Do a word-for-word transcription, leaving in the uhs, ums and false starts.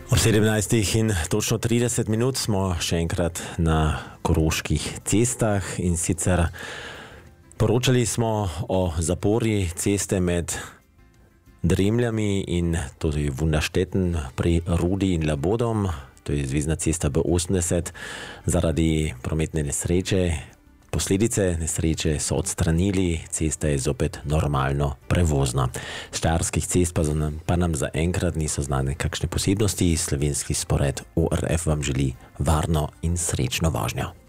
Ob sedemnajstih in točno trideset minut smo še enkrat na koroških cestah in sicer poročali smo o zapori ceste med Dremljami in tudi Wunderstetten pri Rudi in Labodom, to je zvezna cesta B osemdeset, zaradi prometne nesreče. Posledice nesreče so odstranili, cesta je zopet normalno prevozna. Z štajerskih cest pa, pa nam zaenkrat niso znane kakšne posebnosti. Slovenski spored O R F vam želi varno in srečno vožnjo.